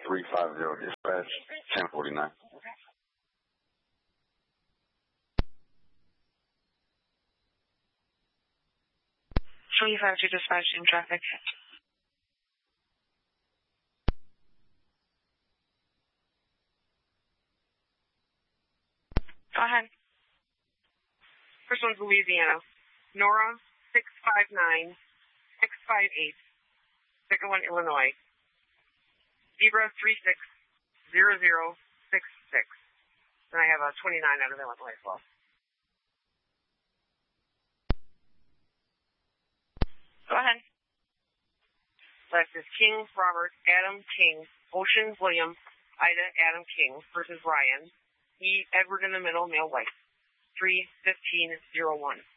350 dispatch, 1049. 350 dispatch in traffic. Go ahead. First one's Louisiana. Nora 659 658. Second one, Illinois. Zebra 360066. And I have a 29 out of Illinois as well. Go ahead. Last is King, Robert, Adam, King, Ocean, William, Ida, Adam, King versus Ryan. E, Edward in the middle, male, white. 31501.